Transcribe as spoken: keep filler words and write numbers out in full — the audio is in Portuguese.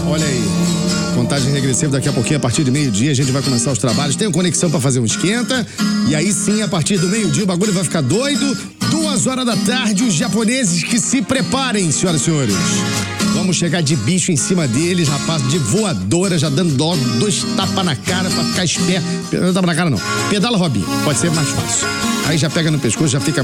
Olha aí. Contagem regressiva daqui a pouquinho, a partir de meio-dia, a gente vai começar os trabalhos. Tem conexão pra fazer um esquenta. E aí sim, a partir do meio-dia, o bagulho vai ficar doido. Duas horas da tarde, os japoneses que se preparem, senhoras e senhores. Vamos chegar de bicho em cima deles, rapaz, de voadora, já dando logo dois tapas na cara pra ficar esperto. Não tapa na cara, não. Pedala, Robinho. Pode ser mais fácil. Aí já pega no pescoço, já fica